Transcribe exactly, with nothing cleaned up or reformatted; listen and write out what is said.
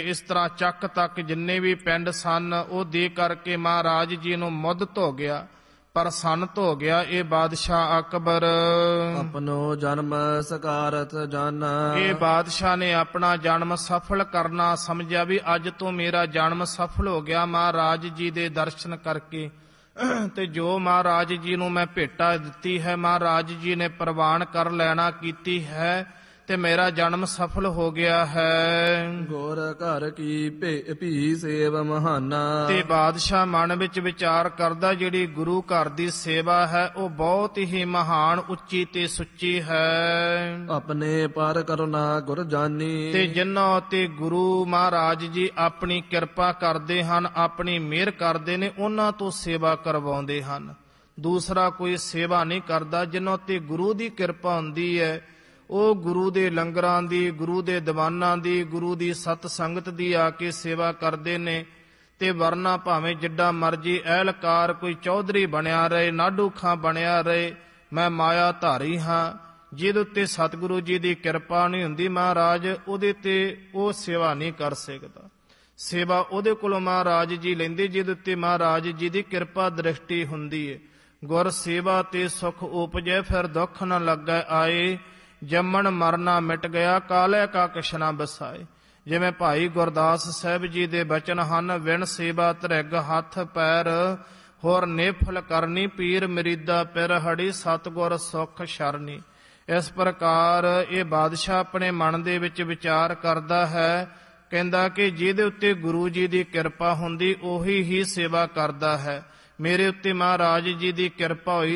ਇਸ ਤਰ੍ਹਾਂ ਚੱਕ ਤੱਕ ਜਿੰਨੇ ਵੀ ਪਿੰਡ ਸਨ ਉਹ ਦੇ ਕਰਕੇ ਮਹਾਰਾਜ ਜੀ ਨੂੰ ਮੁੱਦਤ ਹੋ ਗਿਆ, ਪ੍ਰਸੰਨਤ ਹੋ ਗਿਆ। ਇਹ ਬਾਦਸ਼ਾਹ ਅਕਬਰ ਆਪਣੋ ਜਨਮ ਸਕਾਰਤ ਜਾਨਾ। ਇਹ ਬਾਦਸ਼ਾਹ ਨੇ ਆਪਣਾ ਜਨਮ ਸਫਲ ਕਰਨਾ ਸਮਝਿਆ ਵੀ ਅੱਜ ਤੋਂ ਮੇਰਾ ਜਨਮ ਸਫਲ ਹੋ ਗਿਆ ਮਹਾਰਾਜ ਜੀ ਦੇ ਦਰਸ਼ਨ ਕਰਕੇ। ਤੇ ਜੋ ਮਹਾਰਾਜ ਜੀ ਨੂੰ ਮੈਂ ਭੇਟਾ ਦਿੱਤੀ ਹੈ ਮਹਾਰਾਜ ਜੀ ਨੇ ਪ੍ਰਵਾਨ ਕਰ ਲੈਣਾ ਕੀਤੀ ਹੈ ਤੇ ਮੇਰਾ ਜਨਮ ਸਫਲ ਹੋ ਗਿਆ ਹੈ। ਗੁਰ ਘਰ ਕੀ ਭੇ ਭੀ ਸੇਵ ਮਹਾਨਾ। ਤੇ ਬਾਦਸ਼ਾਹ ਮਨ ਵਿੱਚ ਵਿਚਾਰ ਕਰਦਾ ਜਿਹੜੀ ਗੁਰੂ ਘਰ ਦੀ ਸੇਵਾ ਹੈ ਉਹ ਬਹੁਤ ਹੀ ਮਹਾਨ ਉੱਚੀ ਤੇ ਸੁੱਚੀ ਹੈ। ਆਪਣੇ ਪਰ ਕਰੁਣਾ ਗੁਰ ਜਾਨੀ। ਤੇ ਜਿਨ੍ਹਾਂ ਤੇ ਗੁਰੂ ਮਹਾਰਾਜ ਜੀ ਆਪਣੀ ਕਿਰਪਾ ਕਰਦੇ ਹਨ, ਆਪਣੀ ਮਿਹਰ ਕਰਦੇ ਨੇ, ਉਹਨਾਂ ਤੋਂ ਸੇਵਾ ਕਰਵਾਉਂਦੇ ਹਨ। ਦੂਸਰਾ ਕੋਈ ਸੇਵਾ ਨਹੀਂ ਕਰਦਾ। ਜਿਨ੍ਹਾਂ ਤੇ ਗੁਰੂ ਦੀ ਕਿਰਪਾ ਹੁੰਦੀ ਹੈ ਉਹ ਗੁਰੂ ਦੇ ਲੰਗਰਾਂ ਦੀ, ਗੁਰੂ ਦੇ ਦੀਵਾਨਾਂ ਦੀ, ਗੁਰੂ ਦੀ ਸਤ ਸੰਗਤ ਦੀ ਆ ਕੇ ਸੇਵਾ ਕਰਦੇ ਨੇ। ਤੇ ਵਰਨਾ ਭਾਵੇਂ ਜਿੱਡਾ ਮਰਜੀ ਅਹਿਲਕਾਰ ਕੋਈ ਚੌਧਰੀ ਬਣਿਆ ਰਹੇ, ਨਾਢੂ ਖਾਂ ਬਣਿਆ ਰਹੇ, ਮੈਂ ਮਾਇਆ ਧਾਰੀ ਹਾਂ। ਜਿਹਦੇ ਉੱਤੇ ਸਤਿਗੁਰੂ ਜੀ ਦੀ ਕਿਰਪਾ ਨਹੀਂ ਹੁੰਦੀ ਮਹਾਰਾਜ ਉਹਦੇ ਤੇ ਉਹ ਸੇਵਾ ਨਹੀਂ ਕਰ ਸਕਦਾ। ਸੇਵਾ ਉਹਦੇ ਕੋਲੋਂ ਮਹਾਰਾਜ ਜੀ ਲੈਂਦੇ ਜਿਹਦੇ ਉੱਤੇ ਮਹਾਰਾਜ ਜੀ ਦੀ ਕਿਰਪਾ ਦ੍ਰਿਸ਼ਟੀ ਹੁੰਦੀ ਹੈ। ਗੁਰ ਸੇਵਾ ਤੇ ਸੁਖ ਉਪਜੈ ਫਿਰ ਦੁੱਖ ਨ ਲੱਗੈ ਆਏ, ਜੰਮਣ ਮਰਨਾ ਮਿਟ ਗਿਆ ਕਾਲੇ ਕਾ ਕਿਛ ਨਾ ਬਸਾਏ। ਜਿਵੇਂ ਭਾਈ ਗੁਰਦਾਸ ਸਾਹਿਬ ਜੀ ਦੇ ਬਚਨ ਹਨ, ਵਿਣ ਸੇਵਾ ਧਰਿਗ ਹੱਥ ਪੈਰ ਹੋਰ ਨੇਫਲ ਕਰਨੀ, ਪੀਰ ਮਰੀਦਾ ਪਿਰ ਹੜੀ ਸਤਿਗੁਰ ਸੁਖ ਸ਼ਰਨੀ। ਇਸ ਪ੍ਰਕਾਰ ਇਹ ਬਾਦਸ਼ਾਹ ਆਪਣੇ ਮਨ ਦੇ ਵਿੱਚ ਵਿਚਾਰ ਕਰਦਾ ਹੈ, ਕਹਿੰਦਾ ਕਿ ਜਿਹਦੇ ਉੱਤੇ ਗੁਰੂ ਜੀ ਦੀ ਕਿਰਪਾ ਹੁੰਦੀ ਉਹੀ ਹੀ ਸੇਵਾ ਕਰਦਾ ਹੈ। ਮੇਰੇ ਉੱਤੇ ਮਹਾਰਾਜ ਜੀ ਦੀ ਕਿਰਪਾ ਹੋਈ